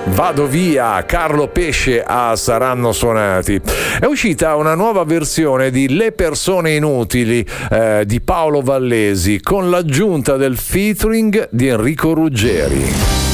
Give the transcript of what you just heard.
Vado via, Carlo Pesce a Saranno Suonati. È uscita una nuova versione di Le persone inutili di Paolo Vallesi con l'aggiunta del featuring di Enrico Ruggeri.